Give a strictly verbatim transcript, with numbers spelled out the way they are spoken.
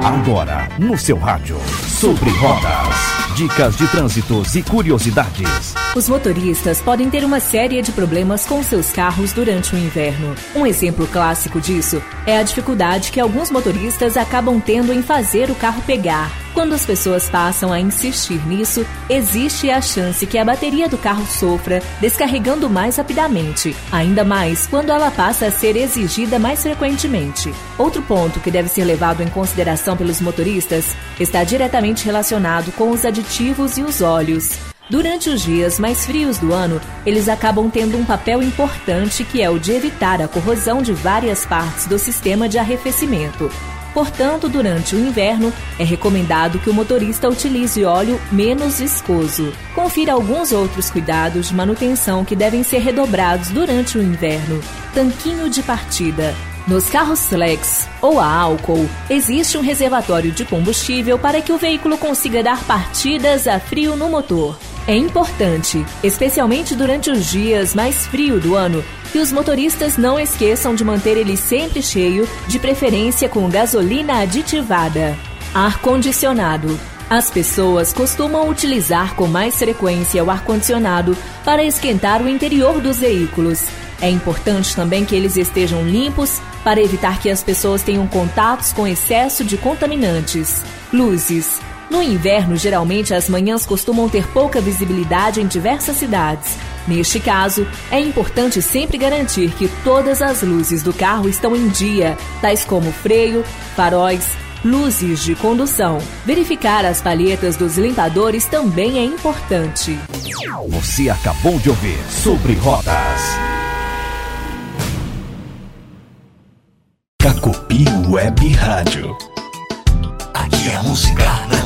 Agora, no seu rádio. Sobre rodas. Dicas de trânsitos e curiosidades. Os motoristas podem ter uma série de problemas com seus carros durante o inverno. Um exemplo clássico disso é a dificuldade que alguns motoristas acabam tendo em fazer o carro pegar. Quando as pessoas passam a insistir nisso, existe a chance que a bateria do carro sofra, descarregando mais rapidamente, ainda mais quando ela passa a ser exigida mais frequentemente. Outro ponto que deve ser levado em consideração pelos motoristas está diretamente relacionado com os aditivos e os óleos. Durante os dias mais frios do ano, eles acabam tendo um papel importante, que é o de evitar a corrosão de várias partes do sistema de arrefecimento. Portanto, durante o inverno, é recomendado que o motorista utilize óleo menos viscoso. Confira alguns outros cuidados de manutenção que devem ser redobrados durante o inverno. Tanquinho de partida. Nos carros flex ou a álcool, existe um reservatório de combustível para que o veículo consiga dar partidas a frio no motor. É importante, especialmente durante os dias mais frios do ano, que os motoristas não esqueçam de manter ele sempre cheio, de preferência com gasolina aditivada. Ar-condicionado. As pessoas costumam utilizar com mais frequência o ar-condicionado para esquentar o interior dos veículos. É importante também que eles estejam limpos para evitar que as pessoas tenham contatos com excesso de contaminantes. Luzes. No inverno, geralmente as manhãs costumam ter pouca visibilidade em diversas cidades. Neste caso, é importante sempre garantir que todas as luzes do carro estão em dia, tais como freio, faróis, luzes de condução. Verificar as palhetas dos limpadores também é importante. Você acabou de ouvir Sobre Rodas. Cacopi Web Rádio. Aqui a música